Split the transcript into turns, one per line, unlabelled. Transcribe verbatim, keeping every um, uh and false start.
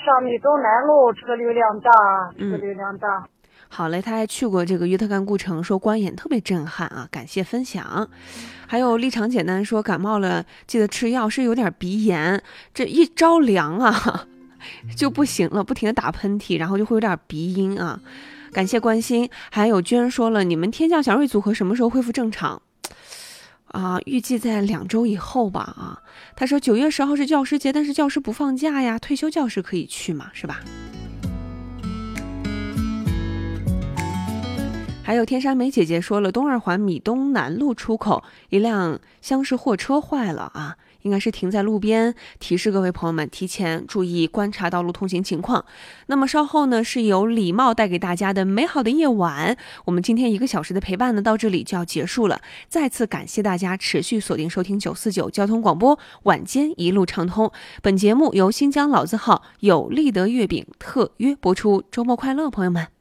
上米东南路车流量大，车流量大。嗯、
好嘞，他还去过这个约特干故城，说观演特别震撼啊，感谢分享。还有立场简单说感冒了记得吃药，是有点鼻炎，这一着凉啊就不行了，不停的打喷嚏，然后就会有点鼻音啊。感谢关心。还有娟说了，你们天降祥瑞组合什么时候恢复正常啊？预计在两周以后吧啊。他说九月十号是教师节，但是教师不放假呀，退休教师可以去嘛，是吧？还有天山梅姐姐说了，东二环米东南路出口一辆厢式货车坏了啊，应该是停在路边，提示各位朋友们提前注意观察道路通行情况。那么稍后呢，是由礼貌带给大家的美好的夜晚。我们今天一个小时的陪伴呢，到这里就要结束了。再次感谢大家持续锁定收听九四九交通广播，晚间一路畅通。本节目由新疆老字号有利德月饼特约播出，周末快乐，朋友们。